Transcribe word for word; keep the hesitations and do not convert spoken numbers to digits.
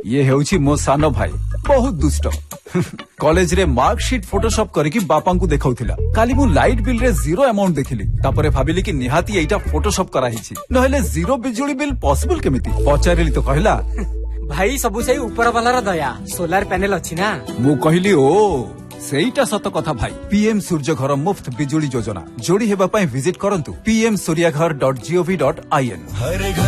ये हेउची मो सानो भाई बहुत दुष्ट कॉलेज रे मार्कशीट फोटोशॉप करके बापा को देखाउथिला काली मु लाइट बिल रे जीरो अमाउंट देखिली तापरे भाबिली कि निहाती एटा फोटोशॉप करा हिची नहले जीरो बिजुली बिल पॉसिबल केमिति पचारिली तो कहला भाई सबु सही ऊपर वाला रा दया सोलार पैनल अछि ना मु कहली ओ सेईटा सत कथा भाई पीएम सूर्य घर मुफ्त बिजुली योजना जोड़ी हेबा पई विजिट करंतु P M Suryaghar dot G O V dot I N.